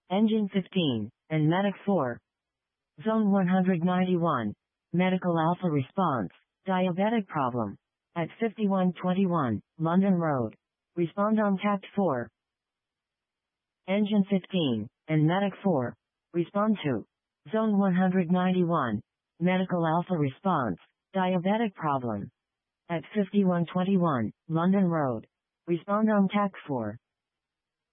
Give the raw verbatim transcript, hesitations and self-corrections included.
Engine fifteen, and Medic four. Zone one hundred ninety-one. Medical Alpha response. Diabetic problem. At fifty-one twenty-one, London Road. Respond on Tact four. Engine fifteen, and Medic four. Respond to. Zone one hundred ninety-one. Medical Alpha response. Diabetic problem. At fifty-one twenty-one, London Road. Respond on Tact four.